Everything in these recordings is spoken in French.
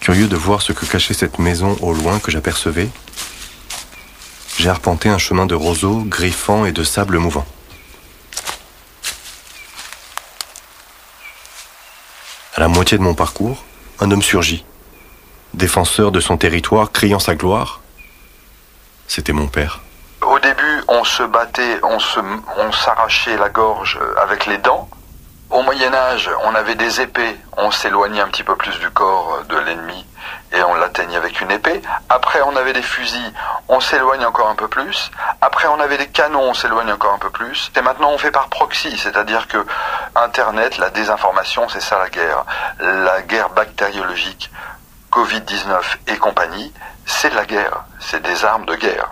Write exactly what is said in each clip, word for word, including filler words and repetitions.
Curieux de voir ce que cachait cette maison au loin que j'apercevais, j'ai arpenté un chemin de roseaux, griffants et de sable mouvant. À la moitié de mon parcours, un homme surgit, défenseur de son territoire, criant sa gloire. C'était mon père. Au début, on se battait, on se, on s'arrachait la gorge avec les dents. Au Moyen-Âge, on avait des épées, on s'éloignait un petit peu plus du corps de l'ennemi et on l'atteignait avec une épée. Après, on avait des fusils, on s'éloigne encore un peu plus. Après, on avait des canons, on s'éloigne encore un peu plus. Et maintenant, on fait par proxy, c'est-à-dire que Internet, la désinformation, c'est ça la guerre. La guerre bactériologique, covid dix-neuf et compagnie, c'est de la guerre, c'est des armes de guerre.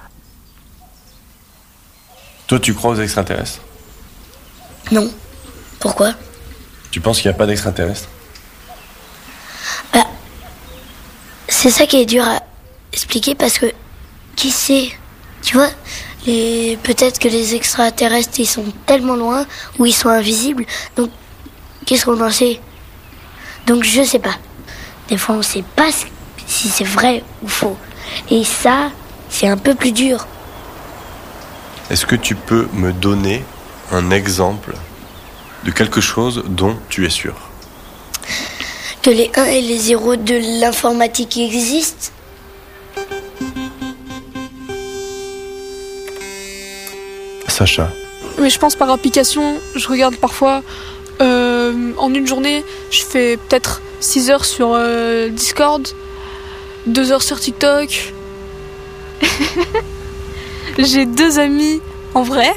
Toi, tu crois aux extraterrestres? Non. Pourquoi? Tu penses qu'il n'y a pas d'extraterrestres? Bah, c'est ça qui est dur à expliquer parce que qui sait? Tu vois, les... peut-être que les extraterrestres ils sont tellement loin ou ils sont invisibles. Donc, qu'est-ce qu'on en sait? Donc, je sais pas. Des fois, on sait pas si c'est vrai ou faux. Et ça, c'est un peu plus dur. Est-ce que tu peux me donner un exemple de quelque chose dont tu es sûr? Que les un et les zéro de l'informatique existent? Sacha. Mais je pense par application, je regarde parfois, euh, en une journée, je fais peut-être six heures sur euh, Discord, deux heures sur TikTok. J'ai deux amis en vrai.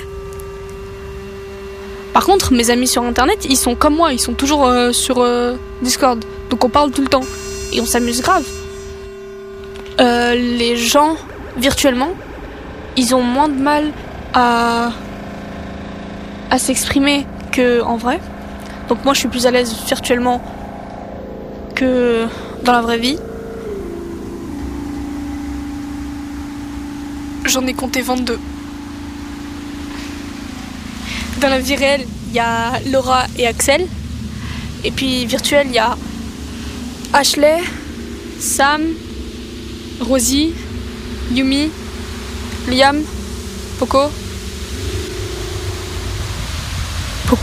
Par contre, mes amis sur Internet, ils sont comme moi, ils sont toujours euh, sur euh, Discord. Donc on parle tout le temps. Et on s'amuse grave. Euh, les gens, virtuellement, ils ont moins de mal à, à s'exprimer qu'en vrai. Donc moi, je suis plus à l'aise virtuellement que dans la vraie vie. J'en ai compté vingt-deux. Dans la vie réelle, il y a Laura et Axel. Et puis virtuel, il y a Ashley, Sam, Rosie, Yumi, Liam, Poco,